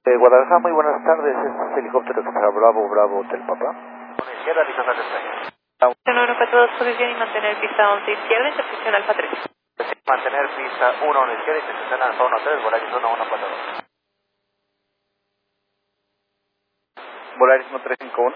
Guadalajara, muy buenas tardes. Este es helicóptero que está Bravo, Bravo, Hotel Papá. Con izquierda, Arizona, España. 942, posición y mantener pista 11 izquierda, intercepción Alfa 3. Mantener pista 1 a la izquierda, intercepción Alfa 13, Volaris 1142. Volaris 1351.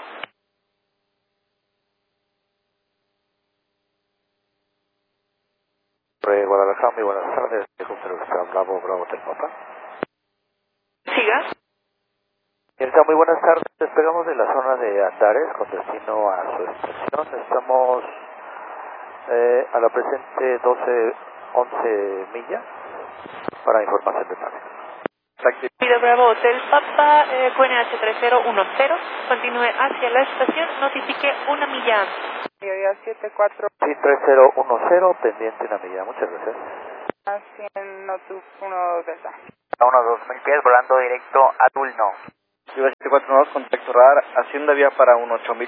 Guadalajara, muy buenas tardes. Helicóptero que está Bravo, Bravo, Hotel Papá. Siga. Está muy buenas tardes. Despegamos de la zona de Andares con destino a su estación. Estamos a la presente 11 millas para información de tráfico. Pido Bravo Hotel Papa, QNH 3010, continúe hacia la estación, notifique 1 milla antes. 74. Sí, 3010, pendiente 1 milla. Muchas gracias. Haciendo tu 1 Delta. A 1-2 pies, volando directo a Tulno. Ciudad 742, contacto radar, hacienda vía para 18000.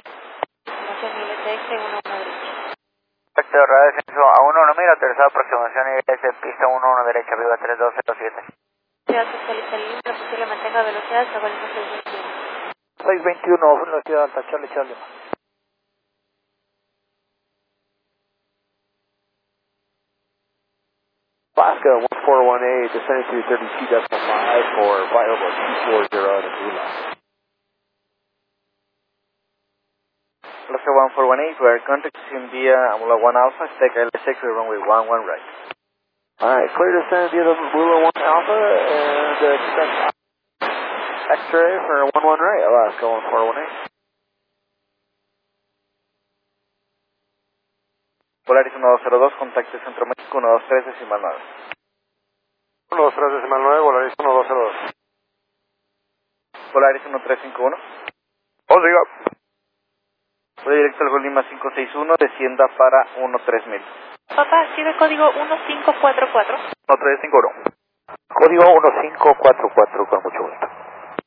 Contacto radar, descenso a 1-1 mil, autorizado aproximación IS, pista 1-1 derecha, viva 3207. Ciudad socialista libre, posible mantenga velocidad, sabalino 621. 621, velocidad alta, Charlie, Charlie. Alaska 1418, descending to 32.5 for Viola 240 out of Lula. Alaska 1418, we are contacting via Amula 1 Alpha, take LSX, runway 11 right. Alright, clear to descend via the Amula 1 Alpha, and expect X-ray for 11 right, Alaska 1418. Polaris 1202, contacto Centro México 123 decimal 9. 123 decimal 9, Volaris 1202. Polaris 1351. Diga. Voy directo al Golima 561, descienda para 13000. Papá, sigue código 1544. 1351. Código 1544, con mucho gusto.